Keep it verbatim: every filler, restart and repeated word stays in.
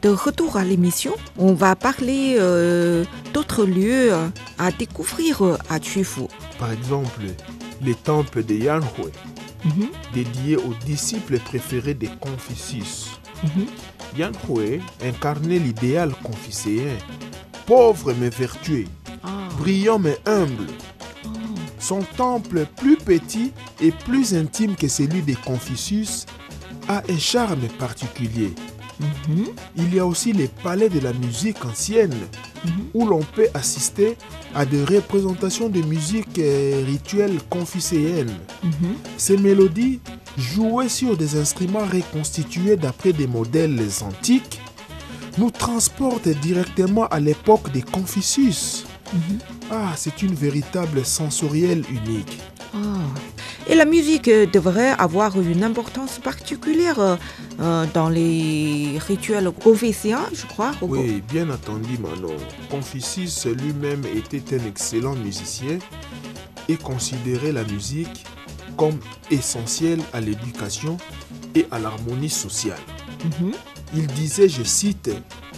de retour à l'émission, on va parler euh, d'autres lieux à découvrir à Qufu. Par exemple, les temples de Yanhui, Mhm. dédiés aux disciples préférés de Confucius. Mhm. Yanhui incarnait l'idéal confucéen, pauvre mais vertueux, Ah. brillant mais humble. Oh. Son temple, plus petit et plus intime que celui de Confucius, a un charme particulier. Mhm. Il y a aussi les palais de la musique ancienne, Mhm. où l'on peut assister à des représentations de musique euh, rituelle confucéenne. Mhm. Ces mélodies, jouées sur des instruments reconstitués d'après des modèles antiques, nous transportent directement à l'époque de Confucius. Mhm. Ah, c'est une véritable sensorielle unique. Ah. Et la musique euh, devrait avoir une importance particulière euh, euh, dans les rituels confucéens, je crois. au- Oui, bien entendu, Manon. Confucius lui-même était un excellent musicien et considérait la musique comme essentielle à l'éducation et à l'harmonie sociale. Mhm. Il disait, je cite,